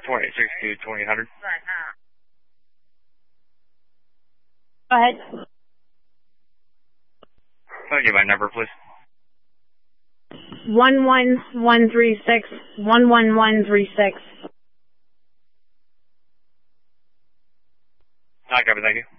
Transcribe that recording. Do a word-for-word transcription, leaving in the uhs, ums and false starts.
twenty-six to twenty hundred. Go ahead. Can I get my number, please? One one one three six one one one three six. I copy, thank you.